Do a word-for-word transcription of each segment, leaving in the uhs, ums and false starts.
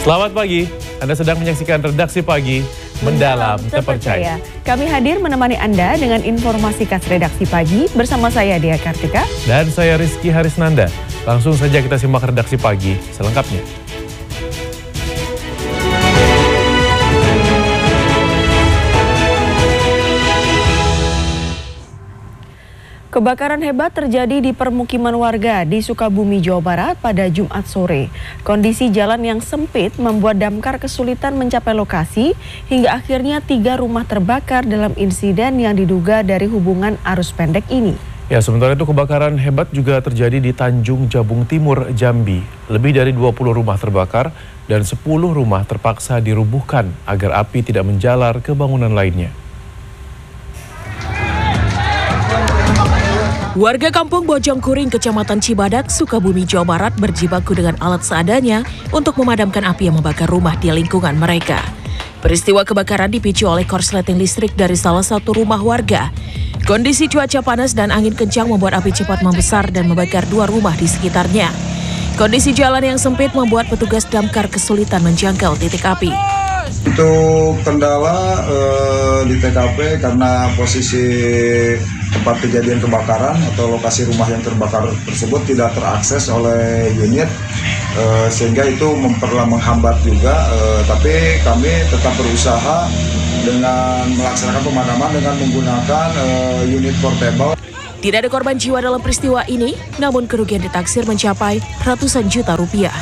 Selamat pagi, Anda sedang menyaksikan Redaksi Pagi, Mendalam Terpercaya. Kami hadir menemani Anda dengan informasi khas Redaksi Pagi bersama saya Dia Kartika. Dan saya Rizky Harisnanda. Langsung saja kita simak Redaksi Pagi selengkapnya. Kebakaran hebat terjadi di permukiman warga di Sukabumi, Jawa Barat pada Jumat sore. Kondisi jalan yang sempit membuat damkar kesulitan mencapai lokasi hingga akhirnya tiga rumah terbakar dalam insiden yang diduga dari hubungan arus pendek ini. Ya, sementara itu kebakaran hebat juga terjadi di Tanjung Jabung Timur, Jambi. Lebih dari dua puluh rumah terbakar dan sepuluh rumah terpaksa dirubuhkan agar api tidak menjalar ke bangunan lainnya. Warga kampung Bojongkuring, Kecamatan Cibadak, Sukabumi, Jawa Barat berjibaku dengan alat seadanya untuk memadamkan api yang membakar rumah di lingkungan mereka. Peristiwa kebakaran dipicu oleh korsleting listrik dari salah satu rumah warga. Kondisi cuaca panas dan angin kencang membuat api cepat membesar dan membakar dua rumah di sekitarnya. Kondisi jalan yang sempit membuat petugas damkar kesulitan menjangkau titik api. Untuk kendala eh, di T K P karena posisi tempat kejadian kebakaran atau lokasi rumah yang terbakar tersebut tidak terakses oleh unit eh, sehingga itu memperlah menghambat juga, eh, tapi kami tetap berusaha dengan melaksanakan pemadaman dengan menggunakan eh, unit portable. Tidak ada korban jiwa dalam peristiwa ini, namun kerugian ditaksir mencapai ratusan juta rupiah.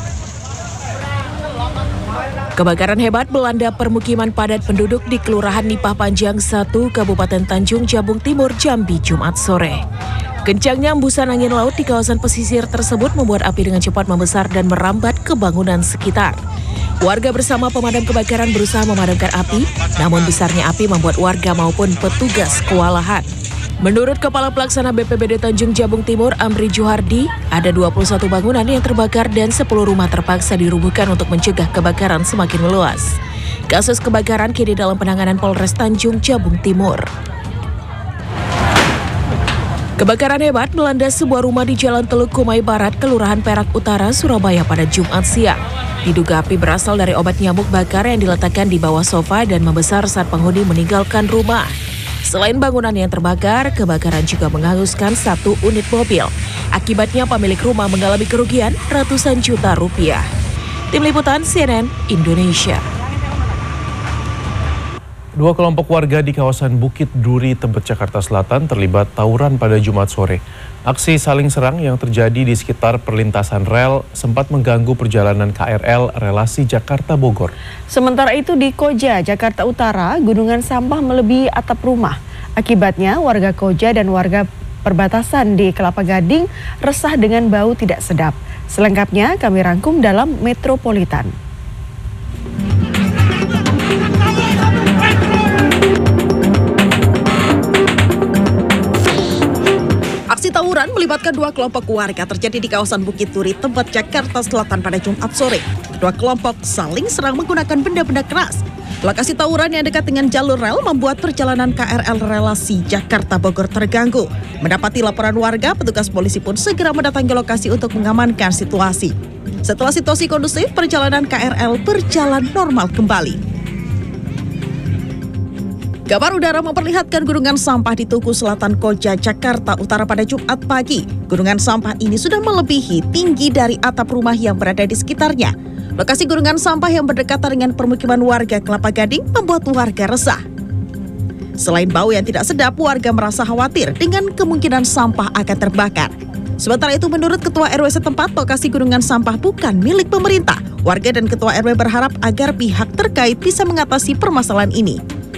Kebakaran hebat melanda permukiman padat penduduk di Kelurahan Nipah Panjang satu, Kabupaten Tanjung Jabung Timur, Jambi, Jumat sore. Kencangnya embusan angin laut di kawasan pesisir tersebut membuat api dengan cepat membesar dan merambat ke bangunan sekitar. Warga bersama pemadam kebakaran berusaha memadamkan api, namun besarnya api membuat warga maupun petugas kewalahan. Menurut Kepala Pelaksana B P B D Tanjung Jabung Timur, Amri Juhardi, ada dua puluh satu bangunan yang terbakar dan sepuluh rumah terpaksa dirubuhkan untuk mencegah kebakaran semakin meluas. Kasus kebakaran kini dalam penanganan Polres Tanjung Jabung Timur. Kebakaran hebat melanda sebuah rumah di Jalan Teluk Kumai Barat, Kelurahan Perak Utara, Surabaya pada Jumat siang. Diduga api berasal dari obat nyamuk bakar yang diletakkan di bawah sofa dan membesar saat penghuni meninggalkan rumah. Selain bangunan yang terbakar, kebakaran juga menghanguskan satu unit mobil. Akibatnya pemilik rumah mengalami kerugian ratusan juta rupiah. Tim Liputan C N N Indonesia. Dua kelompok warga di kawasan Bukit Duri, Tebet, Jakarta Selatan terlibat tawuran pada Jumat sore. Aksi saling serang yang terjadi di sekitar perlintasan rel sempat mengganggu perjalanan K R L relasi Jakarta-Bogor. Sementara itu di Koja, Jakarta Utara, gunungan sampah melebihi atap rumah. Akibatnya warga Koja dan warga perbatasan di Kelapa Gading resah dengan bau tidak sedap. Selengkapnya kami rangkum dalam Metropolitan. Aksi tawuran melibatkan dua kelompok warga terjadi di kawasan Bukit Duri, Tebet, Jakarta Selatan pada Jumat sore. Kedua kelompok saling serang menggunakan benda-benda keras. Lokasi tawuran yang dekat dengan jalur rel membuat perjalanan K R L relasi Jakarta-Bogor terganggu. Mendapati laporan warga, petugas polisi pun segera mendatangi lokasi untuk mengamankan situasi. Setelah situasi kondusif, perjalanan K R L berjalan normal kembali. Gambar udara memperlihatkan gunungan sampah di Tugu Selatan Koja, Jakarta Utara pada Jumat pagi. Gunungan sampah ini sudah melebihi tinggi dari atap rumah yang berada di sekitarnya. Lokasi gunungan sampah yang berdekatan dengan permukiman warga Kelapa Gading membuat warga resah. Selain bau yang tidak sedap, warga merasa khawatir dengan kemungkinan sampah akan terbakar. Sementara itu, menurut Ketua R W setempat, lokasi gunungan sampah bukan milik pemerintah. Warga dan Ketua R W berharap agar pihak terkait bisa mengatasi permasalahan ini.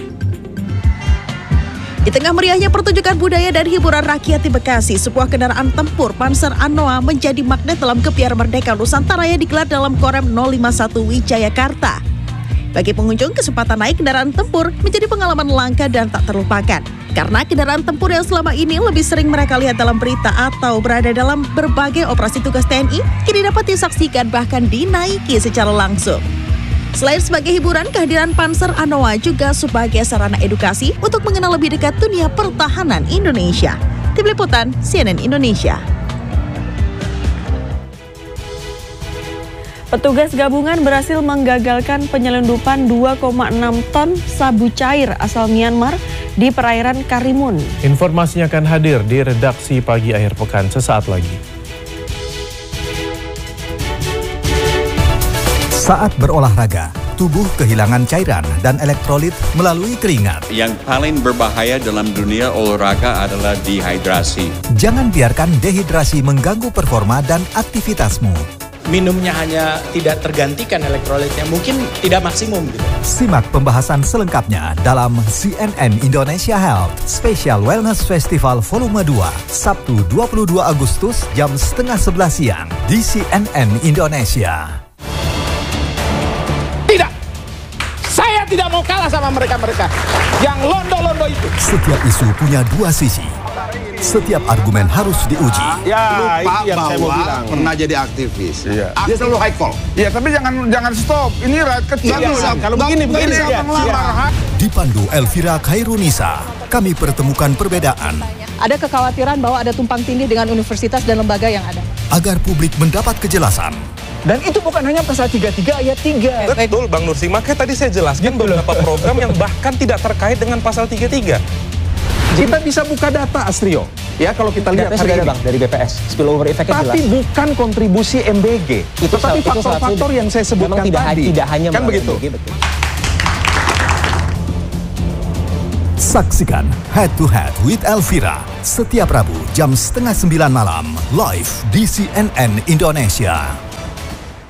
Di tengah meriahnya pertunjukan budaya dan hiburan rakyat di Bekasi, sebuah kendaraan tempur Panzer Anoa menjadi magnet dalam Gebiar Merdeka Nusantara yang digelar dalam Korem nol lima satu Wijayakarta. Bagi pengunjung, kesempatan naik kendaraan tempur menjadi pengalaman langka dan tak terlupakan. Karena kendaraan tempur yang selama ini lebih sering mereka lihat dalam berita atau berada dalam berbagai operasi tugas T N I, kini dapat disaksikan bahkan dinaiki secara langsung. Selain sebagai hiburan, kehadiran Panzer Anoa juga sebagai sarana edukasi untuk mengenal lebih dekat dunia pertahanan Indonesia. Tim Liputan C N N Indonesia. Petugas gabungan berhasil menggagalkan penyelundupan dua koma enam ton sabu cair asal Myanmar di perairan Karimun. Informasinya akan hadir di redaksi pagi akhir pekan sesaat lagi. Saat berolahraga, tubuh kehilangan cairan dan elektrolit melalui keringat. Yang paling berbahaya dalam dunia olahraga adalah dehidrasi. Jangan biarkan dehidrasi mengganggu performa dan aktivitasmu. Minumnya hanya tidak tergantikan elektrolitnya, mungkin tidak maksimum gitu. Simak pembahasan selengkapnya dalam C N N Indonesia Health Special Wellness Festival Volume dua, Sabtu dua puluh dua Agustus jam setengah sebelas siang di C N N Indonesia. Tidak, saya tidak mau kalah sama mereka-mereka yang londo-londo itu. Setiap isu punya dua sisi. Setiap argumen harus diuji. Ya, Lupa itu yang saya mau bahwa bilang. pernah jadi aktivis. Iya. Dia selalu high call. Iya, tapi jangan jangan stop. Ini rakyat kecil. Iya, Ya, kalau begini begini siapa ya. ngelamar? Dipandu Elvira Khairunisa, kami pertemukan perbedaan Ada kekhawatiran bahwa ada tumpang tindih dengan universitas dan lembaga yang ada. agar publik mendapat kejelasan. Dan itu bukan hanya pasal tiga puluh tiga ayat tiga. Betul Bang Nursi, makanya tadi saya jelaskan beberapa program yang bahkan tidak terkait dengan pasal tiga puluh tiga. Kita bisa buka data, Astrio. Ya, kalau kita lihat hari ini. Bang, dari B P S, spillover effect-nya jelas. Tapi bukan kontribusi M B G. Itu tetapi faktor-faktor yang saya sebutkan memang tidak, tadi. tidak hanya kan begitu. M B G, betul. Saksikan Head to Head with Elvira setiap Rabu jam setengah sembilan malam live di C N N Indonesia.